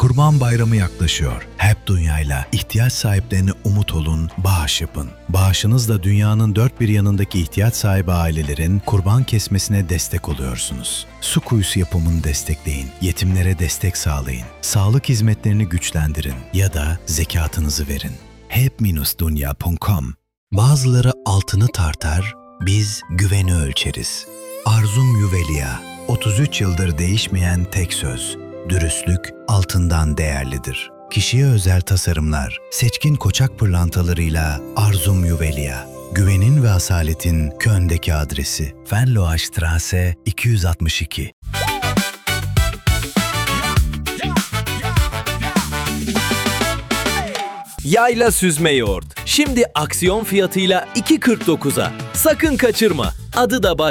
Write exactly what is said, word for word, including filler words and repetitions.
Kurban Bayramı yaklaşıyor. Hep Dünya'yla ihtiyaç sahiplerine umut olun, bağış yapın. Bağışınızla dünyanın dört bir yanındaki ihtiyaç sahibi ailelerin kurban kesmesine destek oluyorsunuz. Su kuyusu yapımını destekleyin, yetimlere destek sağlayın, sağlık hizmetlerini güçlendirin ya da zekatınızı verin. hep dünya nokta com. Bazıları altını tartar, biz güveni ölçeriz. Arzum Juvelia, otuz üç yıldır değişmeyen tek söz. Dürüstlük altından değerlidir. Kişiye özel tasarımlar, seçkin koçak pırlantalarıyla Arzum Juvelia. Güvenin ve asaletin Köln'deki adresi. Venloastraße iki yüz altmış iki. Yayla süzme yoğurt. Şimdi aksiyon fiyatıyla iki kırk dokuza. Sakın kaçırma. Adı da baş